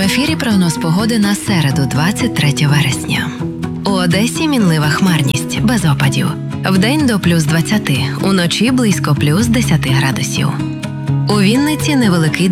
ефірі прогноз погоди на середу, 23 вересня. У Одесі мінлива хмарність, без опадів. Вдень до плюс 20, уночі близько плюс 10 градусів. У Вінниці невеликий